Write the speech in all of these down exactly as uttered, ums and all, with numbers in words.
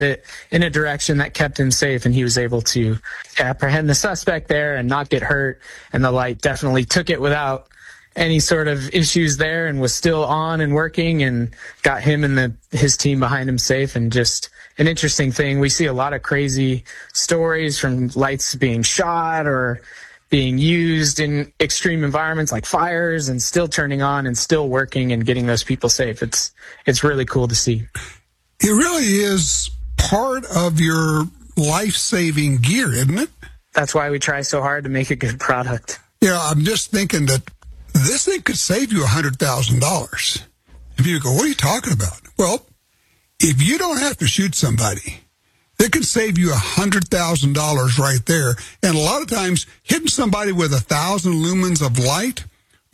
it in a direction that kept him safe, and he was able to apprehend the suspect there and not get hurt. And the light definitely took it without any sort of issues there, and was still on and working, and got him and the his team behind him safe. And just an interesting thing, we see a lot of crazy stories from lights being shot or being used in extreme environments like fires, and still turning on and still working and getting those people safe. It's it's really cool to see. It really is part of your life-saving gear, isn't it? That's why we try so hard to make a good product. Yeah, I'm just thinking that this thing could save you one hundred thousand dollars. If you go, what are you talking about? Well, if you don't have to shoot somebody, it can save you one hundred thousand dollars right there. And a lot of times, hitting somebody with a thousand lumens of light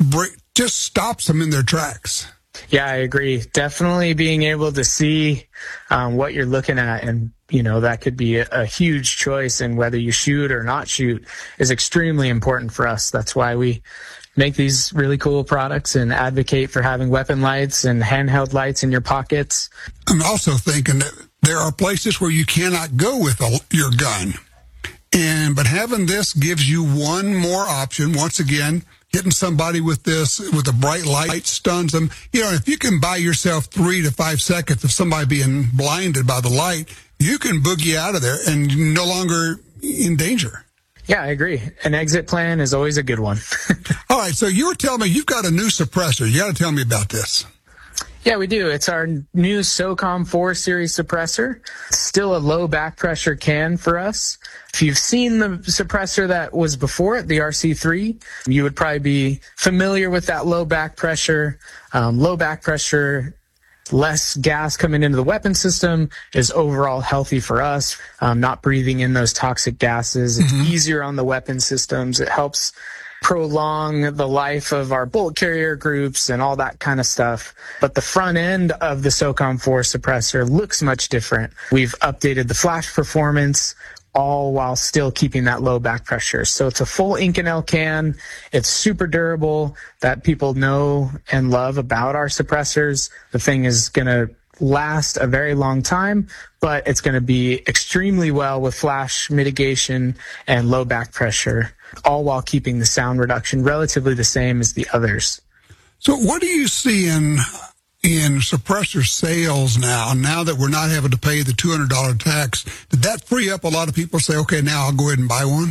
just stops them in their tracks. Yeah, I agree. Definitely being able to see um, what you're looking at, and, you know, that could be a, a huge choice in whether you shoot or not shoot, is extremely important for us. That's why we make these really cool products and advocate for having weapon lights and handheld lights in your pockets. I'm also thinking that there are places where you cannot go with a, your gun. And but having this gives you one more option. Once again, hitting somebody with this, with a bright light, stuns them. You know, if you can buy yourself three to five seconds of somebody being blinded by the light, you can boogie out of there and you're no longer in danger. Yeah, I agree. An exit plan is always a good one. All right, so you were telling me you've got a new suppressor. You got to tell me about this. Yeah, we do. It's our new SOCOM four series suppressor. It's still a low back pressure can for us. If you've seen the suppressor that was before it, the R C three, you would probably be familiar with that low back pressure. Um, low back pressure, less gas coming into the weapon system, is overall healthy for us. Um, not breathing in those toxic gases. It's mm-hmm. easier on the weapon systems. It helps prolong the life of our bullet carrier groups and all that kind of stuff. But the front end of the SOCOM four suppressor looks much different. We've updated the flash performance, all while still keeping that low back pressure. So it's a full Inconel can. It's super durable. That people know and love about our suppressors. The thing is going to last a very long time, but it's going to be extremely well with flash mitigation and low back pressure, all while keeping the sound reduction relatively the same as the others. So what do you see in in suppressor sales now, now that we're not having to pay the two hundred dollars tax? Did that free up a lot of people to say, okay, now I'll go ahead and buy one?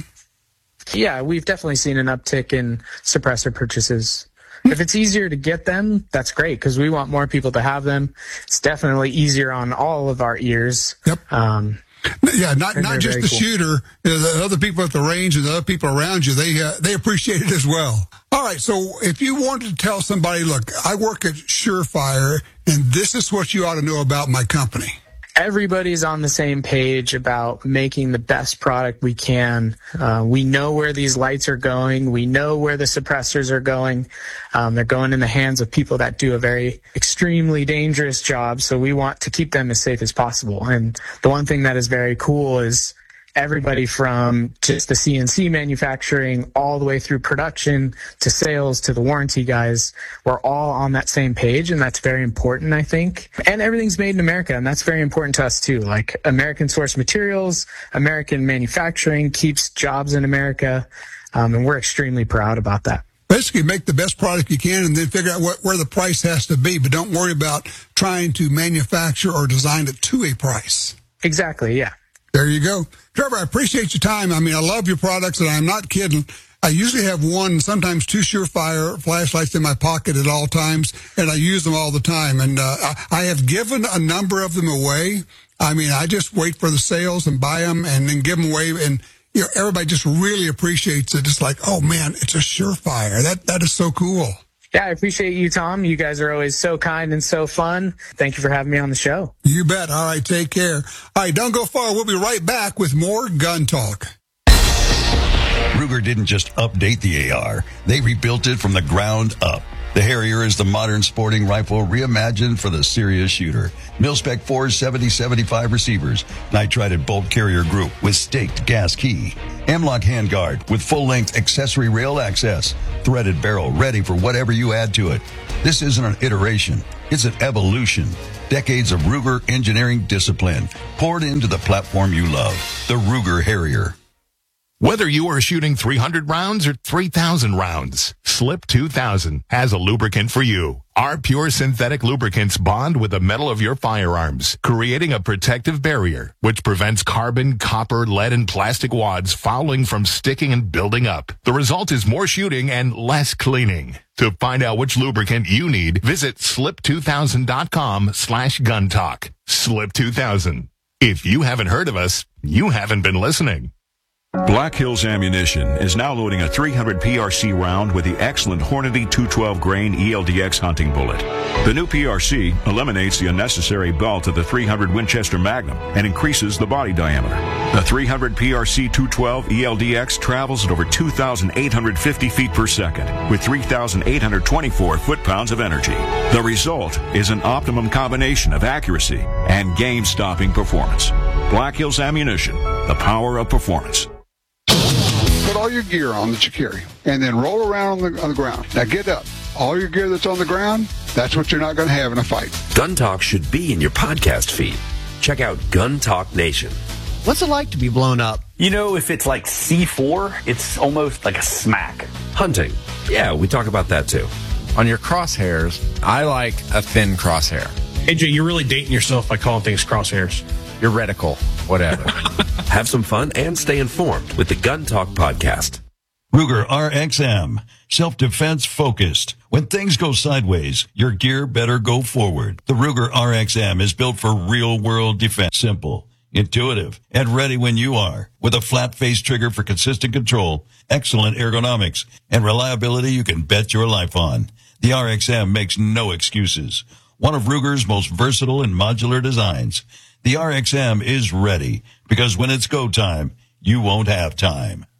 Yeah, we've definitely seen an uptick in suppressor purchases. If it's easier to get them, that's great, because we want more people to have them. It's definitely easier on all of our ears. Yep. Um, yeah, not not just the cool. shooter, you know, the other people at the range and the other people around you, they uh, they appreciate it as well. All right, so if you wanted to tell somebody, look, I work at Surefire, and this is what you ought to know about my company. Everybody's on the same page about making the best product we can. Uh, we know where these lights are going. We know where the suppressors are going. Um, they're going in the hands of people that do a very extremely dangerous job, so we want to keep them as safe as possible. And the one thing that is very cool is everybody from just the C N C manufacturing all the way through production to sales to the warranty guys, we're all on that same page, and that's very important, I think. And everything's made in America, and that's very important to us too. Like, American source materials, American manufacturing keeps jobs in America, um, and we're extremely proud about that. Basically, make the best product you can and then figure out what, where the price has to be, but don't worry about trying to manufacture or design it to a price. Exactly, yeah. There you go. Trevor, I appreciate your time. I mean, I love your products, and I'm not kidding. I usually have one, sometimes two Surefire flashlights in my pocket at all times, and I use them all the time. And uh, I have given a number of them away. I mean, I just wait for the sales and buy them and then give them away. And, you know, everybody just really appreciates it. It's like, oh, man, it's a Surefire. That That is so cool. Yeah, I appreciate you, Tom. You guys are always so kind and so fun. Thank you for having me on the show. You bet. All right, take care. All right, don't go far. We'll be right back with more Gun Talk. Ruger didn't just update the A R. They rebuilt it from the ground up. The Harrier is the modern sporting rifle reimagined for the serious shooter. Mil-Spec four seventy seventy-five receivers, nitrided bolt carrier group with staked gas key, M-LOK handguard with full-length accessory rail access, threaded barrel ready for whatever you add to it. This isn't an iteration. It's an evolution. Decades of Ruger engineering discipline poured into the platform you love. The Ruger Harrier. Whether you are shooting three hundred rounds or three thousand rounds, Slip two thousand has a lubricant for you. Our pure synthetic lubricants bond with the metal of your firearms, creating a protective barrier which prevents carbon, copper, lead, and plastic wads fouling from sticking and building up. The result is more shooting and less cleaning. To find out which lubricant you need, visit slip two thousand dot com slash gun talk. Slip two thousand. If you haven't heard of us, you haven't been listening. Black Hills Ammunition is now loading a three hundred P R C round with the excellent Hornady two twelve grain E L D X hunting bullet. The new P R C eliminates the unnecessary belt of the three hundred Winchester Magnum and increases the body diameter. The three hundred P R C two twelve E L D X travels at over two thousand eight hundred fifty feet per second with three thousand eight hundred twenty-four foot-pounds of energy. The result is an optimum combination of accuracy and game-stopping performance. Black Hills Ammunition, the power of performance. Put all your gear on that you carry, and then roll around on the, on the ground. Now get up. All your gear that's on the ground, that's what you're not going to have in a fight. Gun Talk should be in your podcast feed. Check out Gun Talk Nation. What's it like to be blown up? You know, if it's like C four, it's almost like a smack. Hunting. Yeah, we talk about that too. On your crosshairs, I like a thin crosshair. A J, you're really dating yourself by calling things crosshairs. Your reticle, whatever. Have some fun and stay informed with the Gun Talk podcast. Ruger R X M. Self-defense focused. When things go sideways, your gear better go forward. The Ruger R X M is built for real-world defense. Simple, intuitive, and ready when you are. With a flat-face trigger for consistent control, excellent ergonomics, and reliability you can bet your life on. The R X M makes no excuses. One of Ruger's most versatile and modular designs. The R X M is ready because when it's go time, you won't have time.